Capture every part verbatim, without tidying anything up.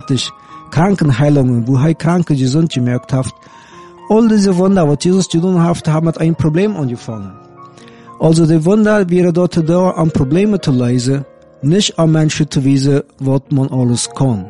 praktisch Krankenheilungen, wo er Kranke gesund gemerkt hat. All diese Wunder, was Jesus getan hat, haben mit einem Problem angefangen. Also die Wunder wäre dort da, um Probleme zu lösen, nicht um Menschen zu wissen, was man alles kann.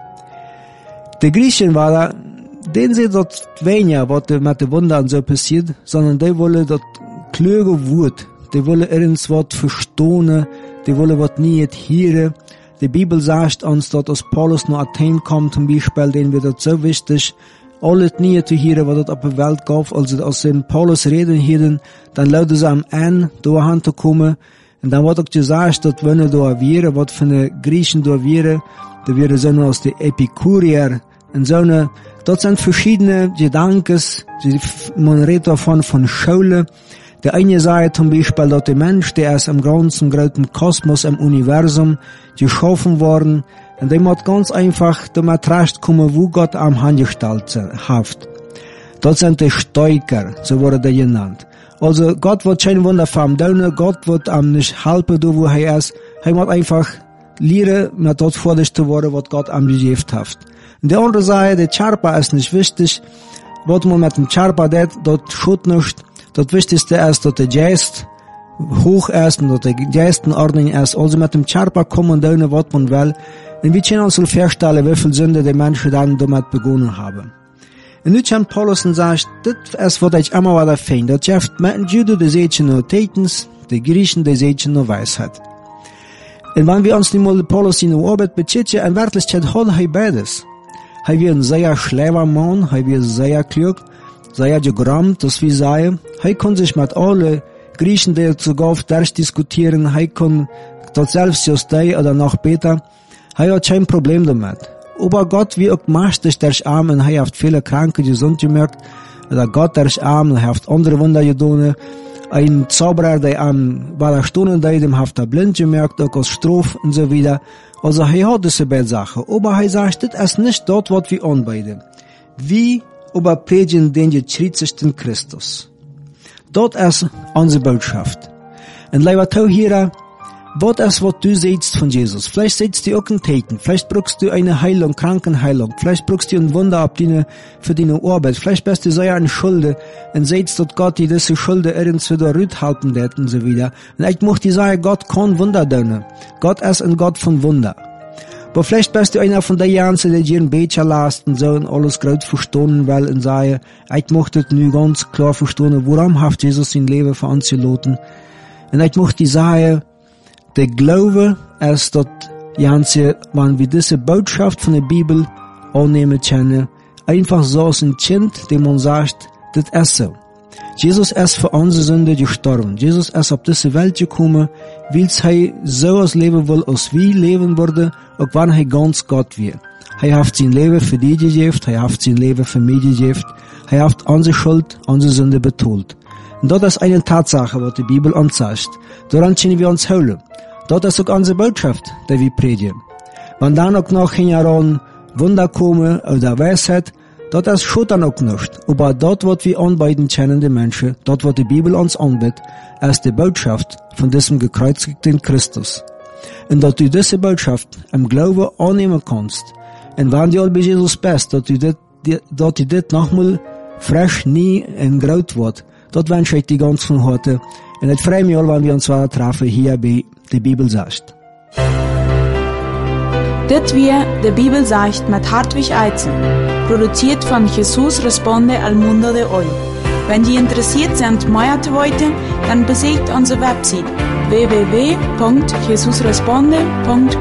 Die Griechen waren, denen sie dort weniger, was mit den Wundern so passiert, sondern die wollen dort kluge Wort, die wollen irgendwas verstehen, die wollen was nicht hören. Die Bibel sagt uns, dass als Paulus nach Athen kommt, zum Beispiel, denen wird das so wichtig, alles nie zu hören, was dort auf der Welt gab. Also, als sie Paulus reden hören, dann lauten sie am an, da zu kommen. Und dann wird auch gesagt, dass wenn er da wäre, was für eine Griechen da wäre, da wäre so aus der Epikurier. Und so eine, dort sind verschiedene Gedanken, man redet davon von Schule. Der eine sagt zum Beispiel, dass der Mensch, der ist im ganzen großen Kosmos, im Universum, geschaffen worden, und der muss ganz einfach damit rauskommen, wo Gott am Handgestellt hat. Dort sind die Stoiker, so wurde der genannt. Also Gott wird kein Wunder vom Döne, Gott wird am nicht helfen, wo er ist. Er muss einfach lernen, mit dort vorsichtig zu werden, was Gott am gegeben hat. Und die andere Seite, der Charpa ist nicht wichtig. Was man mit dem Charpa det, dort schut nicht. Das Wichtigste ist, dass der Geist hoch ist und dass der Geist in Ordnung ist. Also mit dem Charpa kommen und Döne, was man will. Und wir können uns feststellen, wie viel Sünde die Menschen dann damit begonnen haben. Und nu kann Paulus und sagt, das ist, was ich immer wieder finde. Das schafft mit den Juden, die sehen nur Tätens, die Griechen, die sehen nur Weisheit. Und wenn wir uns nicht mal Paulus in der Arbeit beziehen, in Wirklichkeit hat er beides. Er wird ein sehr schlauer Mann, er wird sehr klug, sehr gegrammt, das wir sagen. Er kann sich mit allen Griechen, die sogar durchdiskutieren, er kann das selbst justieren oder noch besser. Er hat kein Problem damit. Aber Gott wie auch mächtig durch Arm und er hat viele Kranke gesund gemerkt. Oder Gott durch Arm und er hat andere Wunder getan. Ein Zauberer, der am bei der Stunde, der dem hat er blind gemerkt, auch aus Strophe und so wieder. Also er hat diese beiden Sachen. Aber er sagt, das ist nicht dort, was wir anbieten. Wir aber predigen den gekreuzigten Christus. Dort ist unsere Botschaft. Und lieber Zuhörer, was ist, was du siehst von Jesus? Vielleicht siehst du auch einen Täten. Vielleicht brauchst du eine Heilung, Krankenheilung. Vielleicht brauchst du ein Wunder ab deine, für deine Arbeit. Vielleicht bist du sehr an Schulde und siehst, dass Gott dir diese Schulde irgendwie da rüthalten wird und so wieder. Und ich möchte dir sagen, Gott kann Wunder tun. Gott ist ein Gott von Wunder. Aber vielleicht bist du einer von den Jansen, die dir ein bisschen lasst und so und alles gut verstehen will und sagen, ich möchte nu ganz klar verstehen, warum hat Jesus sein Leben für uns gelassen. Und ich möchte dir sagen, der Glaube ist, dass Janse, wenn wir diese Botschaft von der Bibel annehmen können, einfach so als ein Kind, dem man sagt, das ist so. Jesus ist für unsere Sünde gestorben. Jesus ist auf diese Welt gekommen, weil er so als leben will, als wir leben würde, auch wenn er ganz Gott wird. Er hat sein Leben für dich gegeben, er hat sein Leben für mich gegeben, er hat unsere Schuld, unsere Sünde betont. Und das ist eine Tatsache, was die Bibel uns sagt. Daran können wir uns holen. Das ist auch unsere Botschaft, die wir predigen. Wenn dann auch noch in Jahren Wunder kommen oder Weisheit, das ist schon dann auch nicht. Aber dort, was wir anbieten können, die Menschen, dort, was die Bibel uns anbietet, ist die Botschaft von diesem gekreuzigten Christus. Und dass du diese Botschaft im Glauben annehmen kannst, und wenn du bei Jesus bist, dass du das, dass du das nochmal frisch nie in Graut wird, das wünsche ich dir ganz von heute. Und ich freue mich auch, wenn wir uns wieder treffen hier bei Die Bibel sagt. Das wir Die Bibel sagt mit Hartwig Eizen, produziert von Jesus Responde al Mundo de Hoy. Wenn Sie interessiert sind, mehr zu wollen, dann besucht unsere Website w w w punkt jesus responde punkt